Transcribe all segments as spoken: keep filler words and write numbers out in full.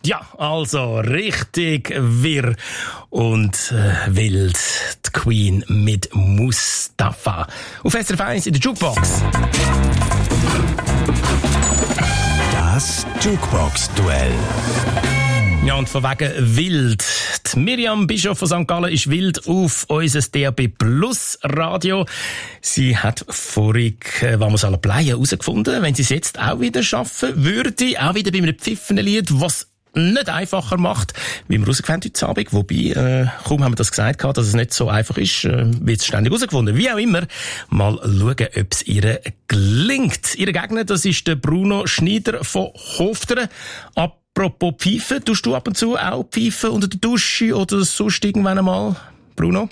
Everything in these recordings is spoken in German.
Ja, also richtig wirr und äh, wild. Die Queen mit Mustafa. Auf S R F eins in der Jukebox. Das Jukebox-Duell. Ja, und von wegen wild. Die Miriam Bischof von Sankt Gallen ist wild auf unser D A B Plus Radio. Sie hat vorig, äh, was wir alle playen, herausgefunden, wenn sie es jetzt auch wieder schaffen würde, auch wieder bei einem Pfiffenlied, was nicht einfacher macht, wie wir herausgefunden heute Abend. Wobei, äh, kaum haben wir das gesagt, dass es nicht so einfach ist, äh, wird es ständig herausgefunden. Wie auch immer, mal schauen, ob es ihr gelingt. Ihr Gegner, das ist der Bruno Schneider von Hofteren. Apropos Pfeifen, tust du ab und zu auch Pfeifen unter der Dusche oder sonst irgendwann einmal, Bruno?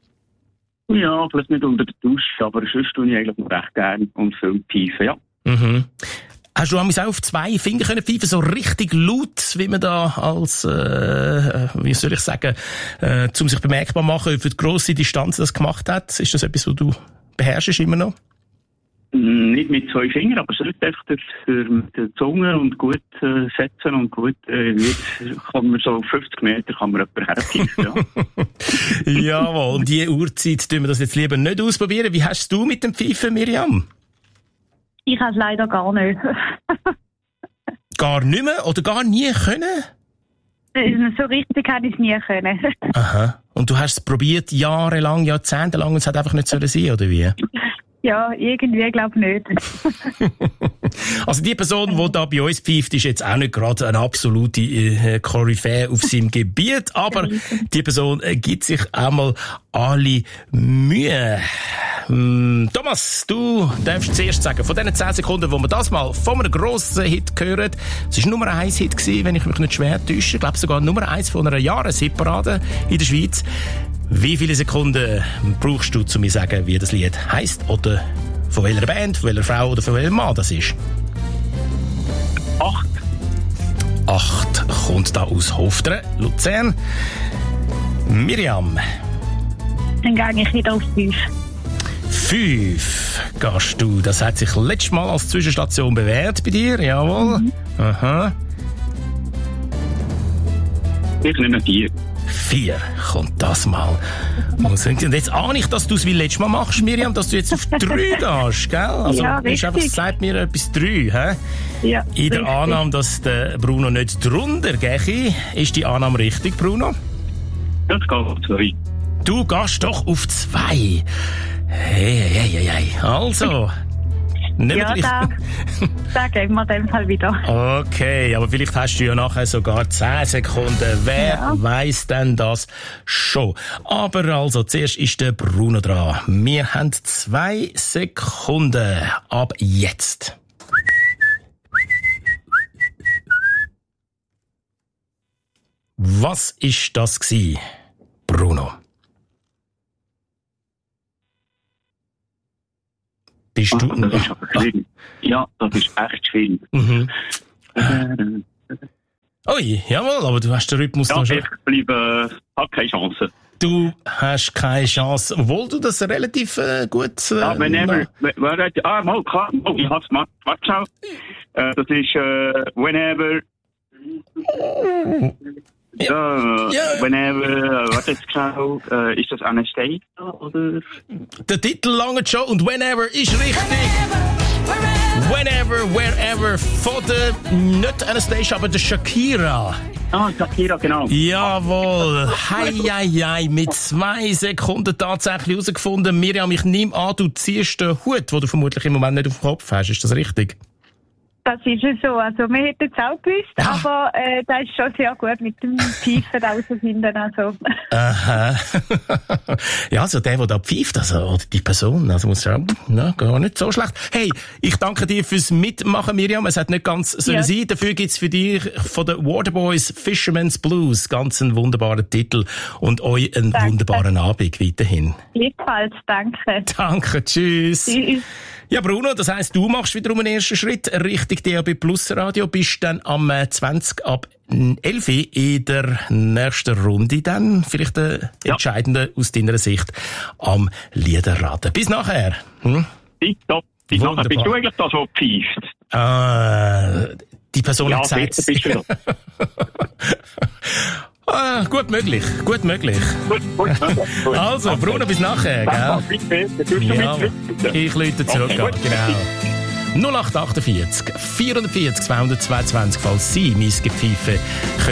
Ja, vielleicht nicht unter der Dusche, aber sonst tue ich eigentlich recht gerne und viel Pfeifen, ja. Mhm. Hast du auch auf zwei Finger können pfeifen, so richtig laut, wie man da als, äh, wie soll ich sagen, äh, um sich bemerkbar machen, für die grosse Distanz das gemacht hat? Ist das etwas, was du beherrschst immer noch? Nicht mit zwei Fingern, aber sonst einfach durch, durch mit der Zunge und gut äh, setzen und gut, äh, jetzt kann man so fünfzig Meter kann man jemanden herpfeifen, ja. Jawohl, und diese Uhrzeit tun wir das jetzt lieber nicht ausprobieren. Wie hast du mit dem Pfeifen, Miriam? Ich kann es leider gar nicht. Gar nicht mehr oder gar nie können? So richtig hätte ich es nie können. Aha. Und du hast es probiert, jahrelang, jahrzehntelang, und es hat einfach nicht sollen sein, oder wie? Ja, irgendwie glaube ich nicht. Also die Person, die da bei uns pfeift, ist jetzt auch nicht gerade eine absolute äh, Koryphäe auf seinem Gebiet, aber die Person äh, gibt sich einmal alle Mühe. Hm, Thomas, du darfst zuerst sagen, von diesen zehn Sekunden, wo wir das mal von einem grossen Hit hören, es war Nummer eins Hit gewesen, wenn ich mich nicht schwer täusche, ich glaube sogar Nummer eins von einer Jahreshitparade in der Schweiz. Wie viele Sekunden brauchst du, um mir zu sagen, wie das Lied heisst oder von welcher Band, von welcher Frau oder von welchem Mann das ist? Acht. Acht kommt da aus Hofteren, Luzern. Miriam. Dann gehe ich wieder auf fünf. Fünf gehst du. Das hat sich letztes Mal als Zwischenstation bewährt bei dir, jawohl. Mhm. Aha. Ich nehme vier. Vier kommt das mal. Und jetzt ahne ich, dass du es wie letztes Mal machst, Miriam, dass du jetzt auf drei gehst, gell? Also, ja, du hast einfach gesagt mir etwas drei, hä? Ja, in der richtig. Annahme, dass der Bruno nicht drunter gehe. Ist die Annahme richtig, Bruno? Das geht auf zwei. Du gehst doch auf zwei. Hey, hey, hey, hey. Also. Ja, da, da geben wir den Fall wieder. Okay, aber vielleicht hast du ja nachher sogar zehn Sekunden. Wer ja. weiss denn das schon? Aber also, zuerst ist der Bruno dran. Wir haben zwei Sekunden ab jetzt. Was ist das gsi, Bruno? Bist du... Ah, das ist aber schwierig. Ja, das ist echt schwierig. Mhm. Äh, Ui, jawohl, aber du hast den Rhythmus ja, noch schon. Ich bleibe, habe keine Chance. Du hast keine Chance, obwohl du das relativ äh, gut... Äh, ja, whenever... Where, ah, mal, klar, oh, ich hab's mal, warte schau. Äh, das ist, äh, whenever... Ja, ja, whenever, warte jetzt genau, äh, ist das Anastasia, oder? Der Titel lange schon und whenever ist richtig. Whenever, wherever, von der, nicht Anastasia, aber der Shakira. Ah, Shakira, genau. Jawohl. Hei, hei, hei, mit zwei Sekunden tatsächlich herausgefunden. Miriam, ich nehme an, du ziehst den Hut, den du vermutlich im Moment nicht auf dem Kopf hast. Ist das richtig? Das ist es so. Also, wir hätten es auch gewusst, ah. aber äh, das ist schon sehr gut mit dem Pfeifen rausfinden. Also. Aha. Ja, also der, der da pfeift, also, oder die Person, also muss sagen, na, gar nicht so schlecht. Hey, ich danke dir fürs Mitmachen, Miriam. Es hat nicht ganz sollen ja. sein. Dafür gibt's für dich von den Waterboys Fisherman's Blues ganz einen wunderbaren Titel und euch einen danke. wunderbaren Abend weiterhin. Ebenfalls, danke. Danke, tschüss. Tschüss. Ja, Bruno, das heisst, du machst wiederum einen ersten Schritt Richtung D A B Plus Radio, bist dann am zwanzig ab elf in der nächsten Runde dann vielleicht der ja. entscheidende aus deiner Sicht am Liederraten. Bis nachher. Hm? Tipptopp. Bis nachher. Bist du eigentlich das, was pfeift? Äh, die Person ja, hat gesagt... Ah, gut möglich, gut möglich. Gut, gut, gut. Also, Bruno, bis nachher, gell? Bitte, dann tust du Ja, mit zurück. ich läute zurück, Okay, gut. genau. null acht acht vier, vierundvierzig, zweihundertzweiundzwanzig, falls Sie mein Gepfeife